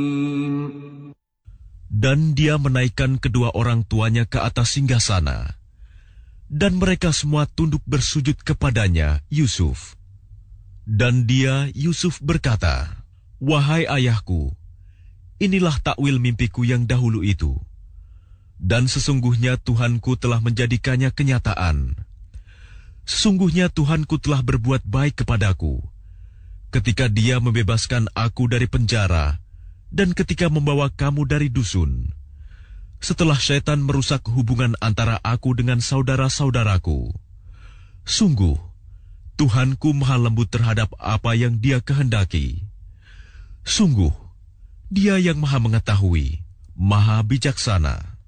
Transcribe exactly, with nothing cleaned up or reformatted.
Dan dia menaikkan kedua orang tuanya ke atas singgasana, dan mereka semua tunduk bersujud kepadanya, Yusuf. Dan dia, Yusuf, berkata, "Wahai ayahku, inilah takwil mimpiku yang dahulu itu. Dan sesungguhnya Tuhanku telah menjadikannya kenyataan. Sesungguhnya Tuhanku telah berbuat baik kepadaku, ketika Dia membebaskan aku dari penjara, dan ketika membawa kamu dari dusun, setelah syaitan merusak hubungan antara aku dengan saudara-saudaraku. Sungguh, Tuhanku maha lembut terhadap apa yang Dia kehendaki. Sungguh, Dia yang maha mengetahui, maha bijaksana."